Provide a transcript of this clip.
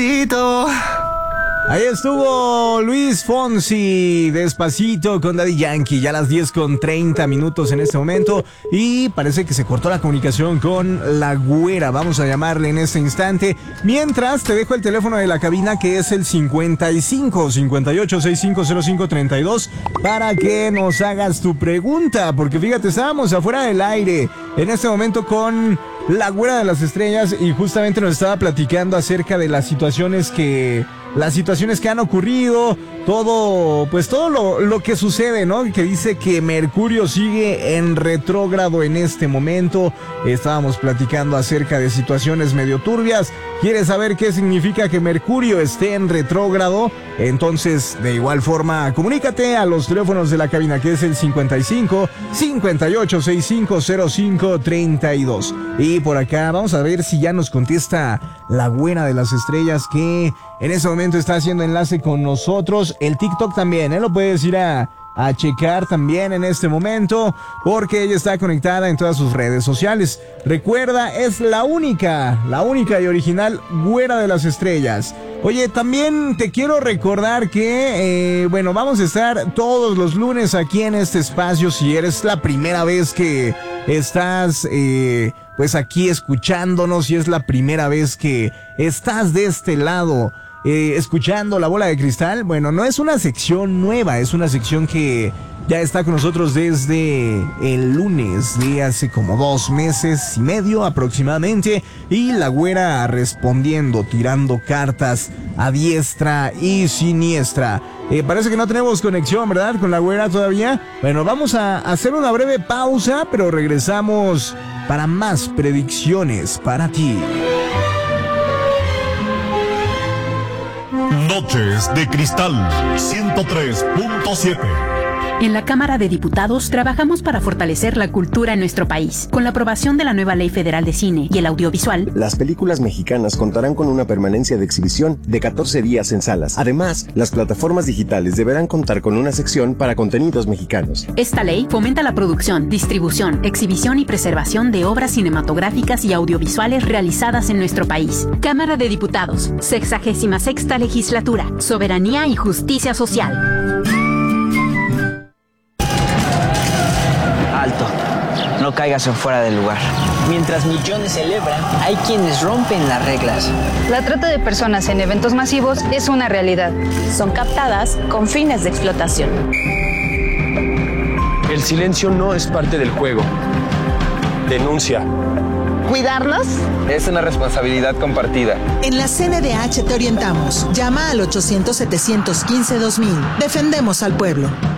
Ahí estuvo Luis Fonsi, Despacito con Daddy Yankee, ya a las 10:30 en este momento. Y parece que se cortó la comunicación con la güera, vamos a llamarle en este instante. Mientras, te dejo el teléfono de la cabina, que es el 55-58-6505-32, para que nos hagas tu pregunta. Porque fíjate, estábamos afuera del aire en este momento con la güera de las estrellas y justamente nos estaba platicando acerca de las situaciones que han ocurrido, todo lo que sucede, ¿no? Que dice que Mercurio sigue en retrógrado en este momento. Estábamos platicando acerca de situaciones medio turbias. ¿Quieres saber qué significa que Mercurio esté en retrógrado? Entonces, de igual forma, comunícate a los teléfonos de la cabina, que es el 55-58-6505-32. Y por acá vamos a ver si ya nos contesta la güera de las estrellas, que en ese momento está haciendo enlace con nosotros. El TikTok también, lo puedes ir a checar también en este momento, porque ella está conectada en todas sus redes sociales. Recuerda, es la única y original güera de las estrellas. Oye, también te quiero recordar que, vamos a estar todos los lunes aquí en este espacio. Si eres la primera vez que estás, aquí escuchándonos, si es la primera vez que estás de este lado, escuchando La Bola de Cristal, no es una sección nueva, es una sección que ya está con nosotros desde el lunes de hace como 2 meses y medio aproximadamente, y la güera respondiendo, tirando cartas a diestra y siniestra. Parece que no tenemos conexión, ¿verdad?, con la güera todavía. Vamos a hacer una breve pausa, pero regresamos para más predicciones para ti. Noches de Cristal 103.7. En la Cámara de Diputados trabajamos para fortalecer la cultura en nuestro país. Con la aprobación de la nueva Ley Federal de Cine y el Audiovisual, las películas mexicanas contarán con una permanencia de exhibición de 14 días en salas. Además, las plataformas digitales deberán contar con una sección para contenidos mexicanos. Esta ley fomenta la producción, distribución, exhibición y preservación de obras cinematográficas y audiovisuales realizadas en nuestro país. Cámara de Diputados, 66ª Legislatura, Soberanía y Justicia Social. Alto, no caigas en fuera del lugar. Mientras millones celebran, hay quienes rompen las reglas. La trata de personas en eventos masivos es una realidad. Son captadas con fines de explotación. El silencio no es parte del juego. Denuncia. ¿Cuidarnos? Es una responsabilidad compartida. En la CNDH te orientamos. Llama al 800-715-2000. Defendemos al pueblo.